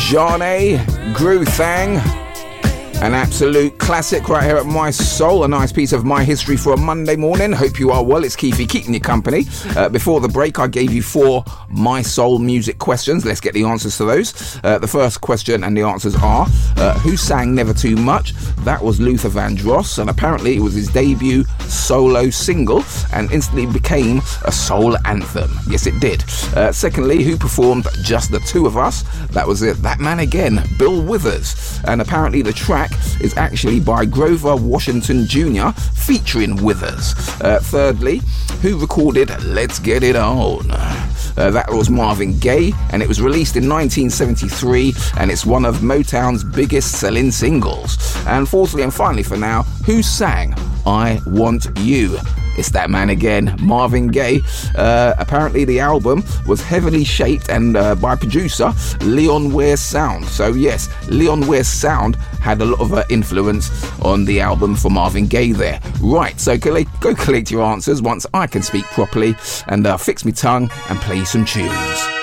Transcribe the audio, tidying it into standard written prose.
Johnny Gru Thang. An absolute classic right here at My Soul. A nice piece of my history for a Monday morning. Hope you are well. It's Keefy keeping you company. Before the break, I gave you 4 My Soul music questions. Let's get the answers to those. The first question and the answers are, who sang Never Too Much? That was Luther Vandross, and apparently it was his debut solo single and instantly became a soul anthem. Yes, it did. Secondly, who performed Just the Two of Us? That was it. That man again, Bill Withers. And apparently the track is actually by Grover Washington Jr. featuring Withers. Thirdly, who recorded Let's Get It On? That was Marvin Gaye, and it was released in 1973, and it's one of Motown's biggest selling singles. And fourthly and finally for now, who sang I Want You? It's that man again, Marvin Gaye. Apparently the album was heavily shaped and by producer Leon Ware's sound. So yes, Leon Ware's sound had a lot of influence on the album for Marvin Gaye there. Right, so go collect your answers once I can speak properly and fix me tongue and play some tunes.